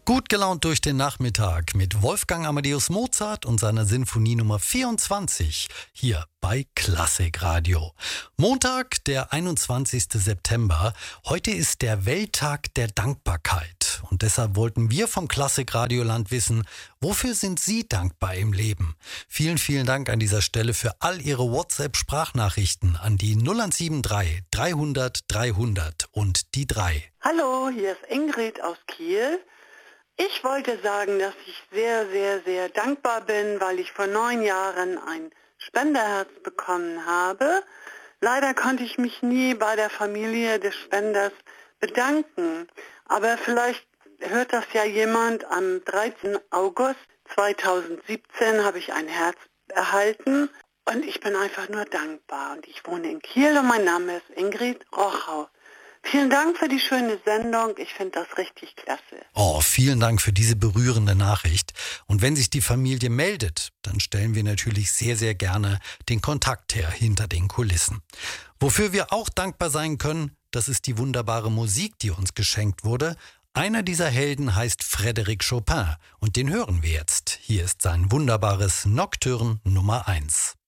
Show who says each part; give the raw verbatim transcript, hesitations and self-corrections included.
Speaker 1: Gut gelaunt durch den Nachmittag mit Wolfgang Amadeus Mozart und seiner Sinfonie Nummer vierundzwanzig hier bei Klassikradio. Montag, der einundzwanzigster September. Heute ist der Welttag der Dankbarkeit. Und deshalb wollten wir vom Klassikradioland wissen, wofür sind Sie dankbar im Leben? Vielen, vielen Dank an dieser Stelle für all Ihre WhatsApp-Sprachnachrichten an die null eins sieben drei dreihundert dreihundert und die drei.
Speaker 2: Hallo, hier ist Ingrid aus Kiel. Ich wollte sagen, dass ich sehr, sehr, sehr dankbar bin, weil ich vor neun Jahren ein Spenderherz bekommen habe. Leider konnte ich mich nie bei der Familie des Spenders bedanken. Aber vielleicht hört das ja jemand. Am dreizehnten August zweitausendsiebzehn habe ich ein Herz erhalten und ich bin einfach nur dankbar. Und ich wohne in Kiel und mein Name ist Ingrid Rochau. Vielen Dank für die schöne Sendung. Ich finde das richtig klasse.
Speaker 1: Oh, vielen Dank für diese berührende Nachricht. Und wenn sich die Familie meldet, dann stellen wir natürlich sehr, sehr gerne den Kontakt her hinter den Kulissen. Wofür wir auch dankbar sein können, das ist die wunderbare Musik, die uns geschenkt wurde. Einer dieser Helden heißt Frédéric Chopin und den hören wir jetzt. Hier ist sein wunderbares Nocturne Nummer eins.